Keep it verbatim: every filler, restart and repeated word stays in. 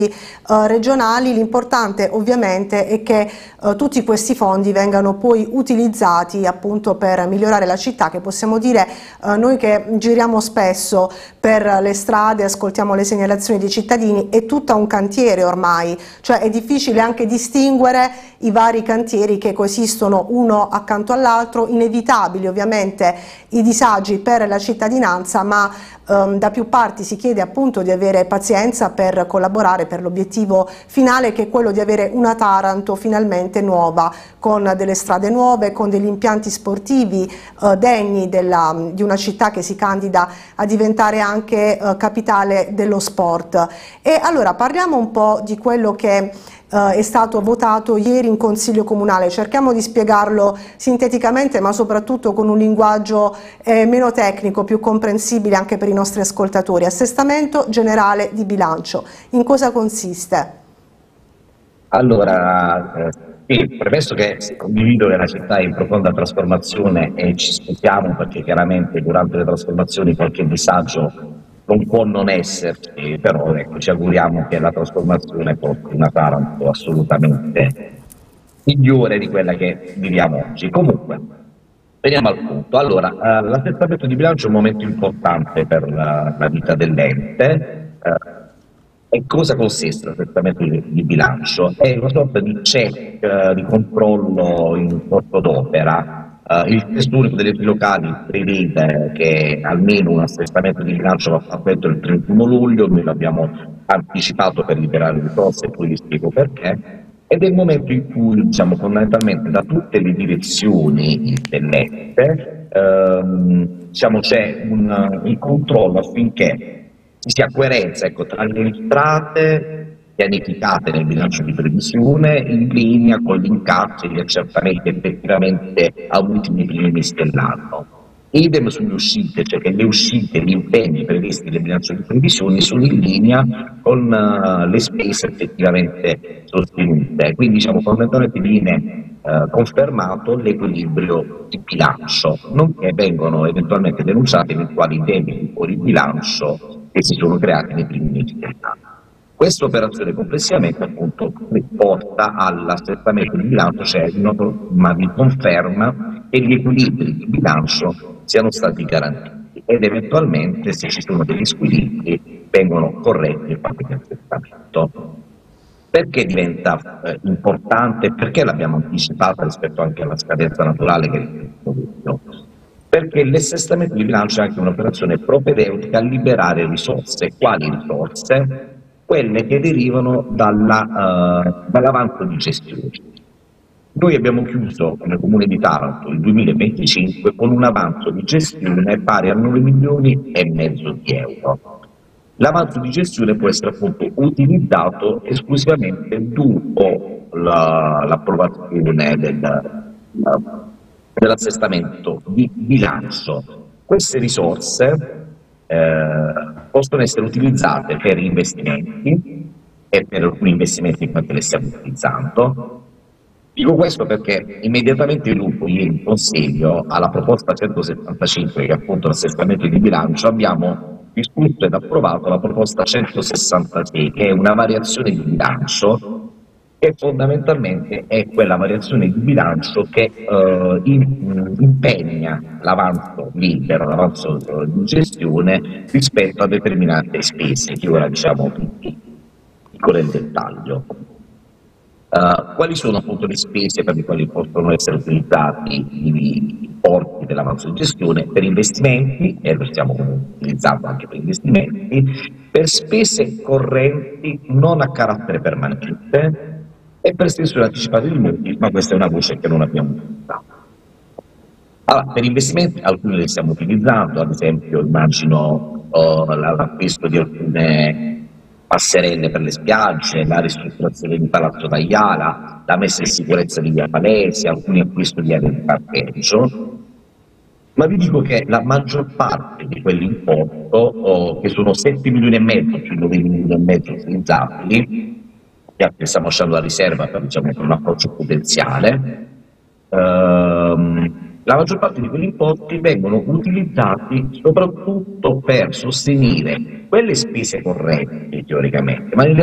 Uh, regionali. L'importante ovviamente è che uh, tutti questi fondi vengano poi utilizzati appunto per migliorare la città, che possiamo dire uh, noi che giriamo spesso per le strade, ascoltiamo le segnalazioni dei cittadini, è tutta un cantiere ormai, cioè è difficile anche distinguere i vari cantieri che coesistono uno accanto all'altro, inevitabili ovviamente i disagi per la cittadinanza, ma um, da più parti si chiede appunto di avere pazienza per collaborare per l'obiettivo finale, che è quello di avere una Taranto finalmente nuova, con delle strade nuove, con degli impianti sportivi eh, degni della, di una città che si candida a diventare anche eh, capitale dello sport. E allora parliamo un po' di quello che Uh, è stato votato ieri in Consiglio Comunale. Cerchiamo di spiegarlo sinteticamente, ma soprattutto con un linguaggio eh, meno tecnico, più comprensibile anche per i nostri ascoltatori. Assestamento generale di bilancio. In cosa consiste? Allora, eh, sì, premesso che condivido che la città è in profonda trasformazione e ci scusiamo perché chiaramente durante le trasformazioni qualche disagio non può non esserci, però ecco, ci auguriamo che la trasformazione porti una Taranto assolutamente migliore di quella che viviamo oggi. Comunque, veniamo al punto. Allora, eh, l'assestamento di bilancio è un momento importante per la, la vita dell'ente. Eh, e cosa consiste l'assestamento di, di bilancio? È una sorta di check, eh, di controllo in corso d'opera. Uh, il testo unico degli enti locali prevede che almeno un assestamento di bilancio va fatto entro il trentuno luglio, noi l'abbiamo anticipato per liberare risorse e poi vi spiego perché, ed è il momento in cui diciamo fondamentalmente da tutte le direzioni dell'ente ehm, diciamo, c'è un, un controllo affinché ci sia coerenza ecco, tra le entrate pianificate nel bilancio di previsione in linea con gli incassi e gli accertamenti effettivamente avuti nei primi mesi dell'anno. Idem sulle uscite, cioè che le uscite, gli impegni previsti nel bilancio di previsione sono in linea con uh, le spese effettivamente sostenute. Quindi diciamo fondamentalmente viene uh, confermato l'equilibrio di bilancio, nonché vengono eventualmente denunciati eventuali debiti fuori bilancio che si sono creati nei primi mesi dell'anno. Questa operazione complessivamente appunto porta all'assestamento di bilancio, cioè una forma di conferma che gli equilibri di bilancio siano stati garantiti ed eventualmente se ci sono degli squilibri vengono corretti e fatti in assestamento. Perché diventa eh, importante? Perché l'abbiamo anticipata rispetto anche alla scadenza naturale che è il luglio? Perché l'assestamento di bilancio è anche un'operazione propedeutica a liberare risorse. Quali risorse? Quelle che derivano dalla, uh, dall'avanzo di gestione. Noi abbiamo chiuso nel comune di Taranto il duemilaventicinque con un avanzo di gestione pari a nove milioni e mezzo di euro. L'avanzo di gestione può essere appunto utilizzato esclusivamente dopo l'approvazione del, dell'assestamento di bilancio. Queste risorse eh, possono essere utilizzate per investimenti e per alcuni investimenti quanti le stiamo utilizzando. Dico questo perché immediatamente dopo ieri in consiglio alla proposta centosettantacinque, che è appunto l'assestamento di bilancio, abbiamo discusso ed approvato la proposta centosessantasei, che è una variazione di bilancio che fondamentalmente è quella variazione di bilancio che eh, in, impegna l'avanzo libero, l'avanzo eh, di gestione rispetto a determinate spese, che ora diciamo piccole nel dettaglio. Uh, quali sono appunto le spese per le quali possono essere utilizzati i importi dell'avanzo di gestione? Per investimenti, e lo stiamo utilizzando anche per investimenti, per spese correnti non a carattere permanente e per estensione anticipata di mutui, ma questa è una voce che non abbiamo utilizzato. Allora, per investimenti alcuni li stiamo utilizzando, ad esempio immagino uh, l'acquisto di alcune passerelle per le spiagge, la ristrutturazione di Palazzo Tagliala, la messa in sicurezza di Via Palesi, alcuni acquisti di aree di parcheggio, ma vi dico che la maggior parte di quell'importo, oh, che sono sette milioni e mezzo più nove milioni e mezzo utilizzabili, che stiamo lasciando la riserva per, diciamo, per un approccio prudenziale, ehm, la maggior parte di quegli importi vengono utilizzati soprattutto per sostenere quelle spese correnti teoricamente, ma in